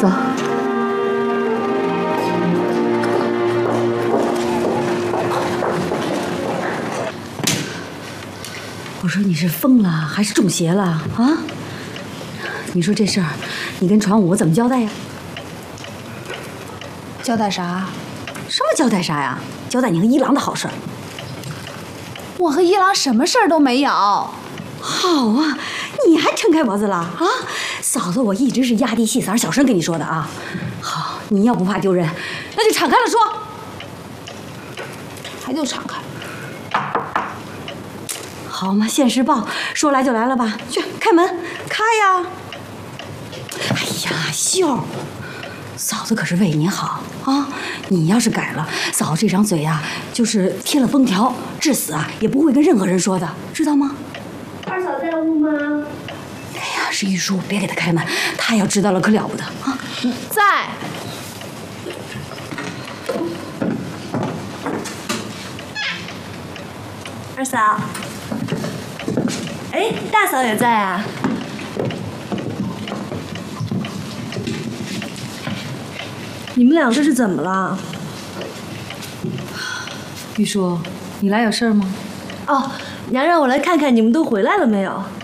走。我说你是疯了还是中邪了啊？你说这事儿，你跟传武怎么交代呀？ 交代啥？ 什么交代啥呀？交代你和一郎的好事儿。 我和一郎什么事儿都没有。 好啊，你还撑开脖子了啊？嫂子，我一直是压低细嗓小声跟你说的啊。好，你要不怕丢人，那就敞开了说。 还就敞开。 好嘛，现世报，说来就来了吧？去开门，开呀！哎呀，秀儿，嫂子可是为你好啊！你要是改了，嫂子这张嘴呀，就是贴了封条，至死啊也不会跟任何人说的，知道吗？ 二嫂在屋吗？ 哎呀，是玉书，别给他开门，他要知道了可了不得啊！ 在。 二嫂。哎，大嫂也在啊。你们俩这是怎么了？ 玉书，你来有事吗？ 哦，娘让我来看看你们都回来了没有。